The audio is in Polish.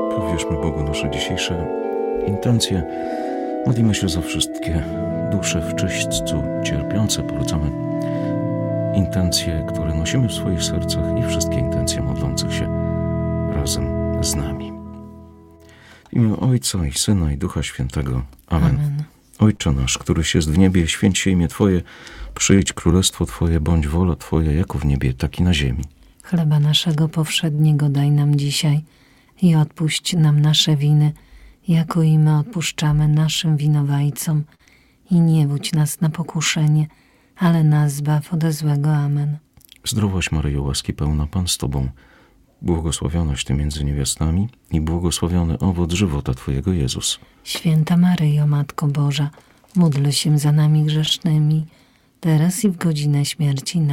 Powierzmy Bogu nasze dzisiejsze intencje. Modlimy się za wszystkie dusze w czyśćcu cierpiące. Polecamy intencje, które nosimy w swoich sercach i wszystkie intencje modlących się razem z nami. W imię Ojca i Syna i Ducha Świętego. Amen. Amen. Ojcze nasz, któryś jest w niebie, święć się imię Twoje, przyjdź królestwo Twoje, bądź wola Twoja, jako w niebie, tak i na ziemi. Chleba naszego powszedniego daj nam dzisiaj i odpuść nam nasze winy, jako i my odpuszczamy naszym winowajcom. I nie wódź nas na pokuszenie, ale nas zbaw ode złego. Amen. Zdrowaś Maryjo, łaski pełna, Pan z Tobą, błogosławionaś Ty między niewiastami i błogosławiony owoc żywota Twojego, Jezus. Święta Maryjo, Matko Boża, módl się za nami grzesznymi, teraz i w godzinę śmierci